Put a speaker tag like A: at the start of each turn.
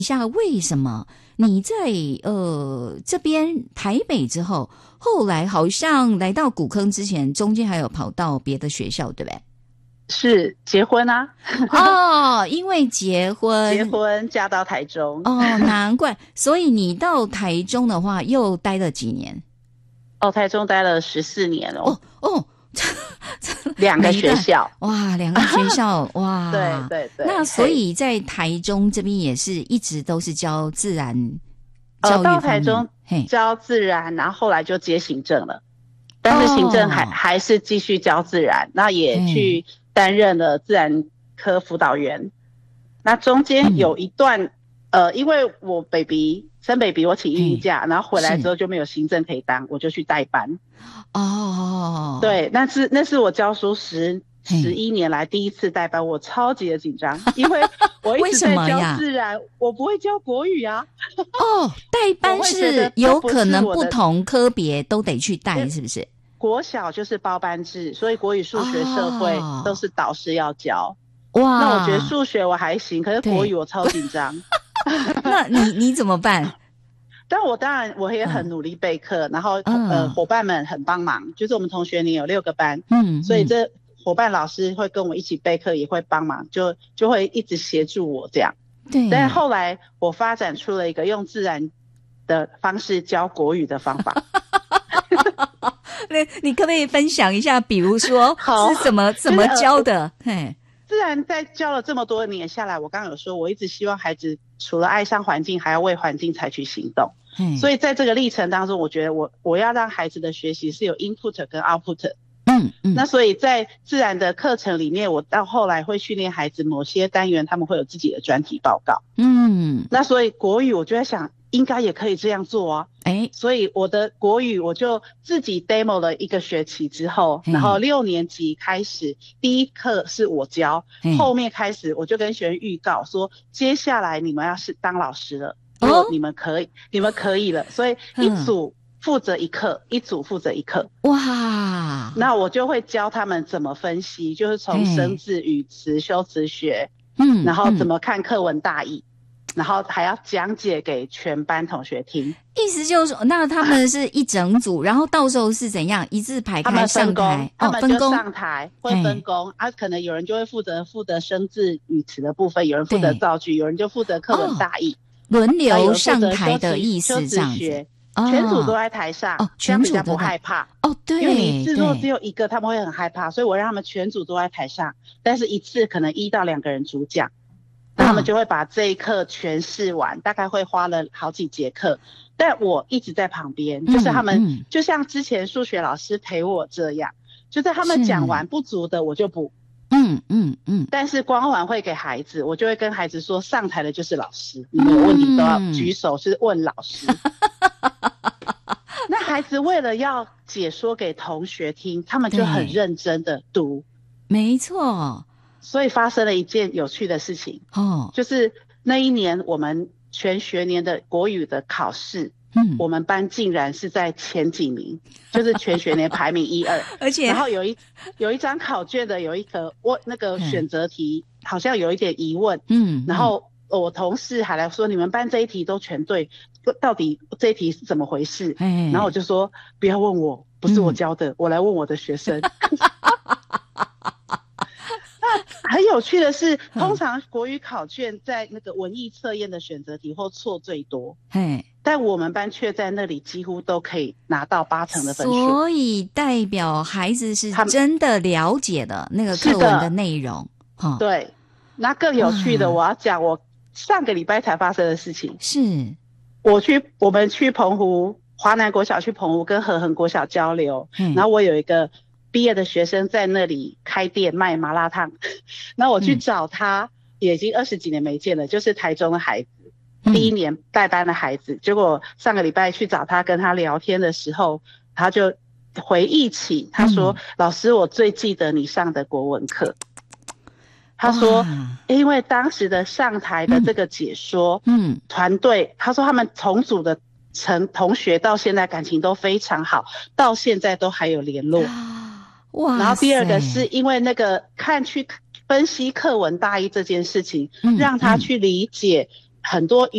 A: 一下为什么你在这边台北之后，后来好像来到古坑之前，中间还有跑到别的学校，对不对？
B: 是结婚啊。
A: 哦，因为结婚
B: 嫁到台中。
A: 哦，难怪。所以你到台中的话又待了几年？
B: 台中待了14年哦。2个学校。
A: 哇，2个学校。哇。
B: 对。
A: 那所以在台中这边也是一直都是教自然教育方面。
B: 到台中教自然，然后后来就接行政了。但是行政还是继续教自然，那也去担任了自然科辅导员。那中间有一段因为我生 baby 我请育婴假，然后回来之后就没有行政可以当，我就去代班。对，那是我教书11年来第一次代班，我超级的紧张，因为我一直在教自然，我不会教国语啊。
A: 代班是有可能不同科别都得去带，是不是？
B: 国小就是包班制，所以国语、数学、社会都是导师要教。
A: 哇，
B: 那我觉得数学我还行，可是国语我超紧张。
A: 那你怎么办？
B: 但当然我也很努力备课，然后伙伴们很帮忙，就是我们同学年有6个班，所以这伙伴老师会跟我一起备课，也会帮忙，就会一直协助我这样。
A: 对。
B: 但后来我发展出了一个用自然的方式教国语的方法。
A: 你可不可以分享一下，比如说是怎么教的？
B: 自然在教了这么多年下来，我刚刚有说我一直希望孩子除了爱上环境，还要为环境采取行动。所以在这个历程当中，我觉得我要让孩子的学习是有 input 跟 output。那所以在自然的课程里面，我到后来会训练孩子某些单元他们会有自己的专题报告。那所以国语我就在想应该也可以这样做啊。所以我的国语我就自己 demo 了1个学期之后，然后6年级开始第一课是我教，后面开始我就跟学生预告说接下来你们要是当老师了，你们可以了，所以一组负责1课，一组负责1课。
A: 哇！
B: 那我就会教他们怎么分析，就是从生字、语词、修辞学，然后怎么看课文大意，然后还要讲解给全班同学听。
A: 意思就是说，那他们是一整组，然后到时候是怎样一字排开上台？
B: 他们就上台，会分工啊，可能有人就会负责生字、语词的部分，有人负责造句，有人就负责课文大意，
A: 轮流上台的意思这样子。
B: 全组都在台上，全组都不害怕。
A: 对，
B: 因为你制作只有1个，他们会很害怕，所以我让他们全组都在台上，但是一次可能1到2个人主讲，那他们就会把这一课全试完，大概会花了好几节课，但我一直在旁边，就是他们就像之前数学老师陪我这样，就在他们讲完不足的我就补。但是光环会给孩子，我就会跟孩子说，上台的就是老师，你们有问题都要举手是问老师。那孩子为了要解说给同学听，他们就很认真的读。
A: 没错。
B: 所以发生了一件有趣的事情，就是那一年我们全学年的国语的考试，我们班竟然是在前几名，就是全学年排名1、2，而且然后有一张考卷的有一个那个选择题好像有一点疑问，然后我同事还来说你们班这一题都全对，到底这一题是怎么回事？然后我就说不要问我，不是我教的，我来问我的学生。很有趣的是，通常国语考卷在那个文艺测验的选择题或错最多，但我们班却在那里几乎都可以拿到80%的分数，
A: 所以代表孩子是真的了解了那个课文的内容。
B: 对，那更有趣的，我要讲我上个礼拜才发生的事情。
A: 是
B: 我们去澎湖，华南国小去澎湖跟和恒国小交流，然后我有一个毕业的学生在那里开店卖麻辣烫，那我去找他，也已经20几年没见了，就是台中的孩子，第1年代班的孩子，结果上个礼拜去找他跟他聊天的时候，他就回忆起，他说老师我最记得你上的国文课，他说因为当时的上台的这个解说团队，他说他们同组的同学到现在感情都非常好，到现在都还有联络。然后第二个是因为那个去分析课文大意这件事情，让他去理解很多